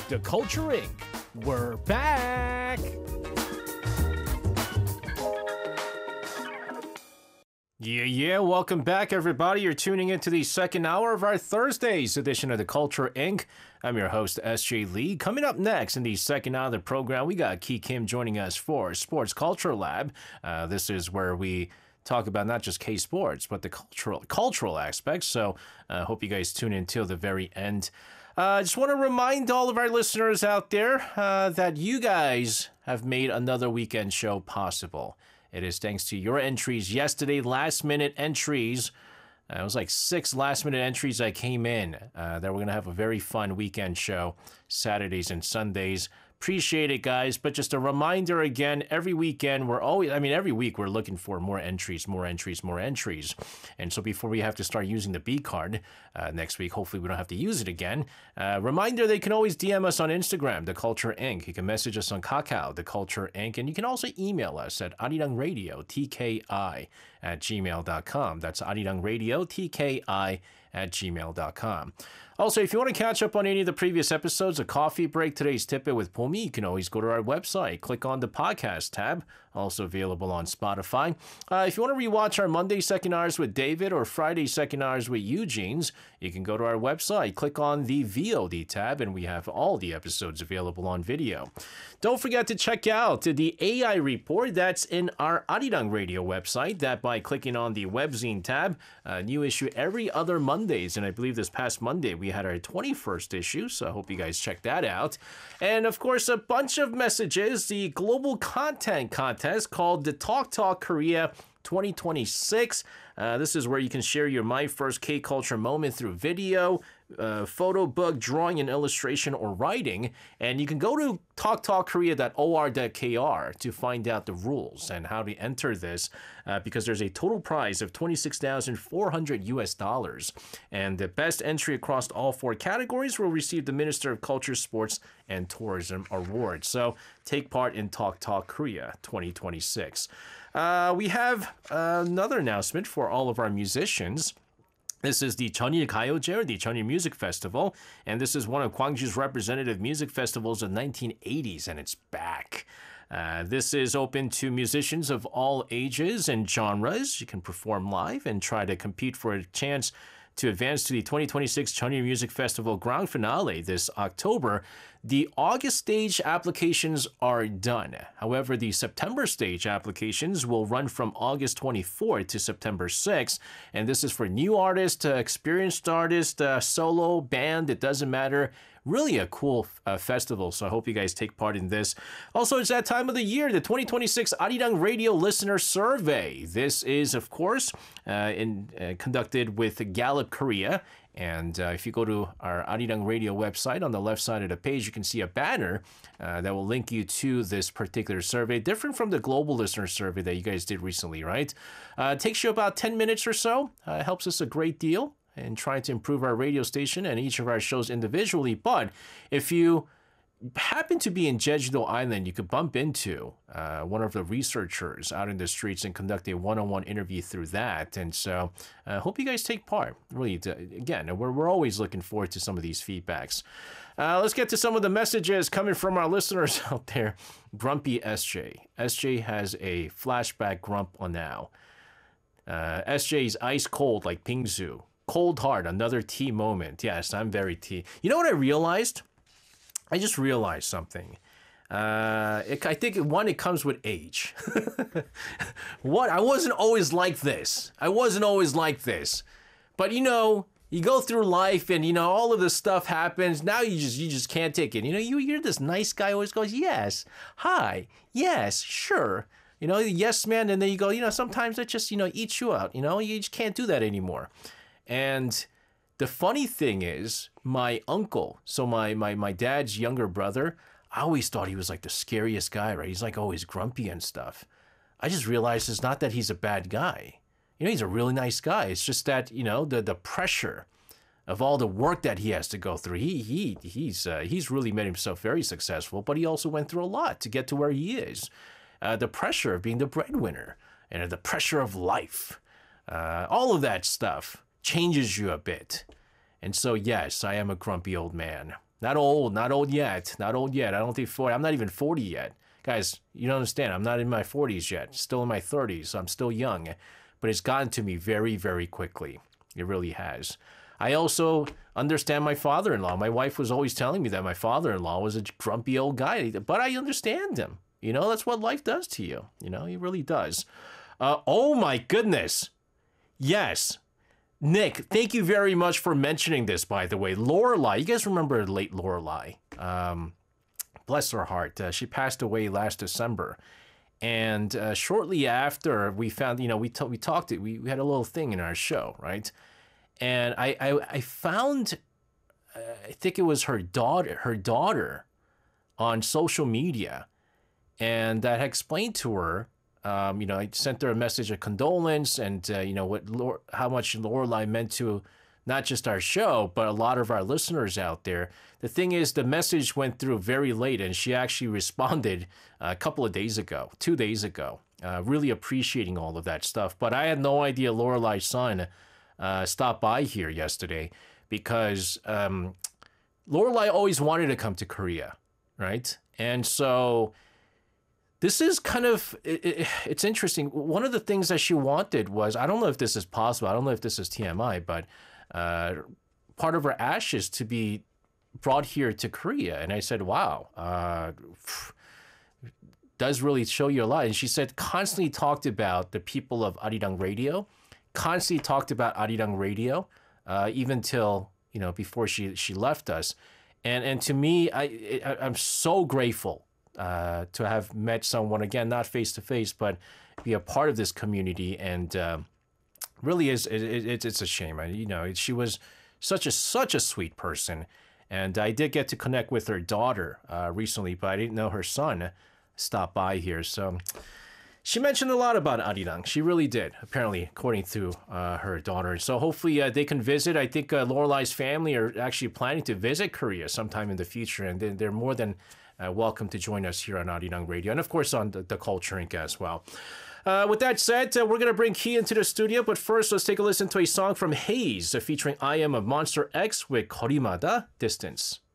The Culture Inc. We're back! Yeah, welcome back, everybody. You're tuning into the second hour of our Thursday's edition of The Culture Inc. I'm your host, SJ Lee. Coming up next in the second hour of the program, we got Ki Kim joining us for Sports Culture Lab. This is where we talk about not just K-Sports, but the cultural aspects. So I hope you guys tune in till the very end. I just want to remind all of our listeners out there that you guys have made another weekend show possible. It is thanks to your entries yesterday, last-minute entries. It was like 6 last-minute entries that came in that we're going to have a very fun weekend show, Saturdays and Sundays. Appreciate it, guys. But just a reminder again, every weekend, every week we're looking for more entries. And so before we have to start using the B card next week, hopefully we don't have to use it again. Reminder, they can always DM us on Instagram, The Culture Inc. You can message us on Kakao, The Culture Inc. And you can also email us at arirangradio@gmail.com. That's arirangradio@gmail.com. Also, if you want to catch up on any of the previous episodes of Coffee Break, Today's Tip It with Pomi, you can always go to our website, click on the podcast tab, also available on Spotify. If you want to rewatch our Monday second hours with David or Friday second hours with Eugene's, you can go to our website, click on the VOD tab, and we have all the episodes available on video. Don't forget to check out the AI report that's in our Arirang Radio website, that by clicking on the webzine tab, new issue every other Mondays, and I believe this past Monday we had our 21st issue, so I hope you guys check that out. And of course, a bunch of messages, the global content contest called the Talk Korea 2026. This is where you can share your My First K-Culture moment through video, photo, book, drawing, and illustration, or writing. And you can go to talktalkkorea.or.kr to find out the rules and how to enter this, because there's a total prize of $26,400. And the best entry across all 4 categories will receive the Minister of Culture, Sports, and Tourism Award. So take part in Talk Korea 2026. We have another announcement for all of our musicians. This is the Jeonnil Gayeoje, or the Jeonnil Music Festival, and this is one of Gwangju's representative music festivals of the 1980s, and it's back. This is open to musicians of all ages and genres. You can perform live and try to compete for a chance to advance to the 2026 Jeonnil Music Festival Grand Finale this October. The August stage applications are done. However, the September stage applications will run from August 24th to September 6th. And this is for new artists, experienced artists, solo, band, it doesn't matter. Really a cool festival, so I hope you guys take part in this. Also, it's that time of the year, the 2026 Arirang Radio Listener Survey. This is, of course, conducted with Gallup Korea. And if you go to our Arirang Radio website, on the left side of the page, you can see a banner that will link you to this particular survey, different from the global listener survey that you guys did recently, right? It takes you about 10 minutes or so. It helps us a great deal in trying to improve our radio station and each of our shows individually. But if you happen to be in Jeju-do Island, you could bump into one of the researchers out in the streets and conduct a one-on-one interview through that. And so I hope you guys take part. Really, again, we're always looking forward to some of these feedbacks. Let's get to some of the messages coming from our listeners out there. Grumpy SJ. SJ has a flashback grump on now. SJ's ice cold like Bingsu. Cold hard, another tea moment. Yes, I'm very tea. You know what I realized? I just realized something. I think, one, it comes with age. I wasn't always like this. But, you go through life and, all of this stuff happens. Now you just can't take it. You hear this nice guy always goes, yes, hi, yes, sure. Yes, man. And then you go, sometimes it just, eats you out. You just can't do that anymore. And the funny thing is, my uncle, so my dad's younger brother, I always thought he was like the scariest guy, right? He's like always grumpy and stuff. I just realized it's not that he's a bad guy. He's a really nice guy. It's just that, the pressure of all the work that he has to go through. He's really made himself very successful, but he also went through a lot to get to where he is. The pressure of being the breadwinner and the pressure of life, all of that stuff changes you a bit. And so, yes, I am a grumpy old man. Not old, not old yet. Not old yet. I don't think 40. I'm not even 40 yet. Guys, you don't understand. I'm not in my 40s yet. Still in my 30s, so I'm still young. But it's gotten to me very, very quickly. It really has. I also understand my father-in-law. My wife was always telling me that my father-in-law was a grumpy old guy, but I understand him. You know, that's what life does to you. You know, it really does. Oh my goodness. Yes. Nick, thank you very much for mentioning this, by the way. Lorelai, you guys remember late Lorelai? Bless her heart. She passed away last December. And shortly after, we found, you know, we talked, we had a little thing in our show, right? And I found, I think it was her daughter on social media. And I had explained to her, you know, I sent her a message of condolence and, you know, how much Lorelai meant to not just our show, but a lot of our listeners out there. The thing is, the message went through very late, and she actually responded a couple of days ago, 2 days ago, really appreciating all of that stuff. But I had no idea Lorelai's son stopped by here yesterday because Lorelai always wanted to come to Korea, right? And so this is kind of, it's interesting. One of the things that she wanted was, I don't know if this is possible, I don't know if this is TMI, but part of her ashes to be brought here to Korea. And I said, wow, does really show you a lot. And she said, constantly talked about the people of Arirang Radio, constantly talked about Arirang Radio, even till, you know, before she left us. And to me, I'm so grateful to have met someone, again, not face to face, but be a part of this community. And really it's a shame. You know, she was such a sweet person. And I did get to connect with her daughter recently, but I didn't know her son stopped by here. So she mentioned a lot about Arirang. She really did, apparently, according to her daughter. So hopefully they can visit. I think Lorelai's family are actually planning to visit Korea sometime in the future, and they're more than welcome to join us here on Arirang Radio, and of course on the Culture Inc. as well. With that said, we're going to bring Key into the studio, but first let's take a listen to a song from Haze featuring I Am of Monster X with 거리마다 Distance.